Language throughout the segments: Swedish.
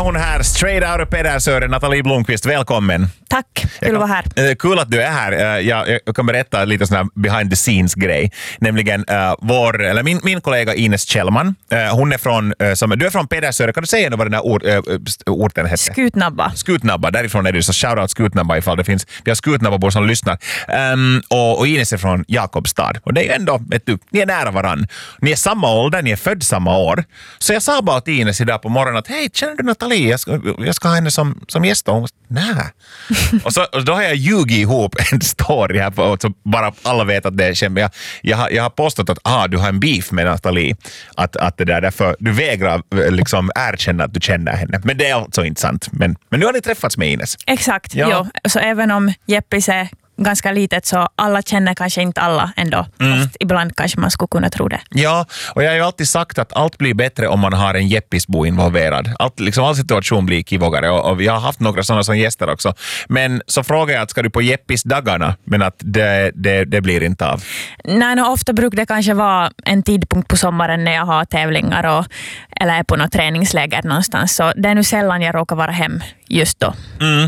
hon här, straight out of Pedersören, Nathalie Blomqvist, välkommen. Tack, kul att vara här. Kul att du är här. Jag kan berätta lite sån här behind the scenes grej. Nämligen min kollega Ines Kjellman, hon är från, du är från Pedersören, kan du säga vad den här orten heter? Skutnabba, därifrån är det, så shoutout Skutnabba ifall det finns, vi har Skutnabbabor som lyssnar. Och Ines är från Jakobstad. Och det är ju ändå, vet du, ni är nära varann. Ni är samma ålder, ni är född samma år. Så jag sa bara till Ines idag på morgonen att hej, känner du Nathalie? Jag ska ha henne som gäst. Och hon sa, nej. och då har jag ljugit ihop en story här på, så bara alla vet att det är känd. Jag har påstått att du har en beef med Nathalie. Att det där, därför du vägrar liksom erkänna att du känner henne. Men det är alltså inte sant. Men nu har ni träffats med Ines. Exakt, ja. Så även om Jeppis är ganska litet så alla känner kanske inte alla ändå. Fast ibland kanske man skulle kunna tro det. Ja, och jag har ju alltid sagt att allt blir bättre om man har en Jeppisbo involverad. All situation blir kivågare och jag har haft några sådana som gäster också. Men så frågar jag att ska du på Jeppisdagarna, men att det blir inte av. Nej, ofta brukar det kanske vara en tidpunkt på sommaren när jag har tävlingar eller är på något träningsläger någonstans. Så det är nu sällan jag råkar vara hem just då.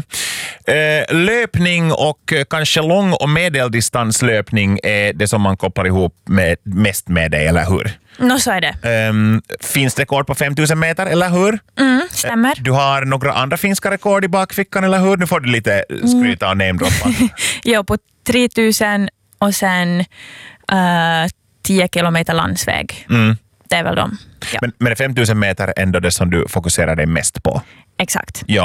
Löpning och kanske lång- och medeldistanslöpning är det som man kopplar ihop mest med dig, eller hur? Så är det. Finns det rekord på 5000 meter, eller hur? Stämmer. Du har några andra finska rekord i bakfickan, eller hur? Nu får du lite skryta och namedroppa. Ja, på 3000 och sen 10 kilometer landsväg. Det är väl de. Ja. Men är 5000 meter ändå det som du fokuserar dig mest på? Exakt. Ja.